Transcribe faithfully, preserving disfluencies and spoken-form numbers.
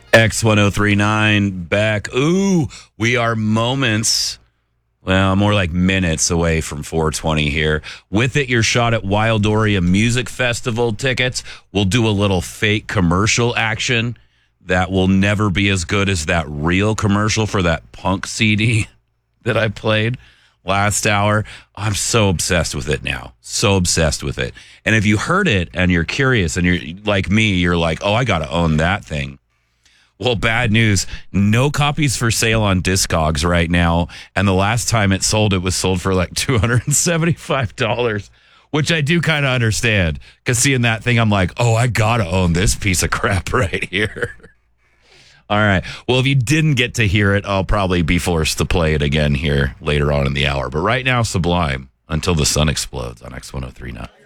X ten thirty-nine back. Ooh, we are moments, well, more like minutes away from four twenty here. With it, your shot at Wildoria Music Festival tickets. We'll do a little fake commercial action that will never be as good as that real commercial for that punk C D that I played last hour. I'm so obsessed with it now. So obsessed with it. And if you heard it and you're curious and you're like me, you're like, oh, I got to own that thing. Well, bad news. No copies for sale on Discogs right now. And the last time it sold, it was sold for like two hundred seventy-five dollars, which I do kind of understand. Because seeing that thing, I'm like, oh, I got to own this piece of crap right here. All right. Well, if you didn't get to hear it, I'll probably be forced to play it again here later on in the hour. But right now, Sublime, Until the Sun Explodes on X ten thirty-nine.